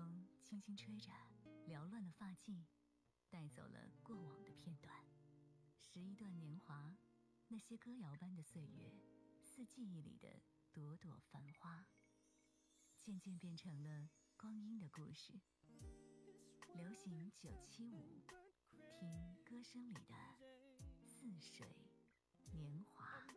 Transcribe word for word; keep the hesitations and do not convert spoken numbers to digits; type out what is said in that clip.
风轻轻吹着，缭乱了发髻，带走了过往的片段。拾一段年华，那些歌谣般的岁月，似记忆里的朵朵繁花，渐渐变成了光阴的故事。流行九七五，听歌声里的似水年华。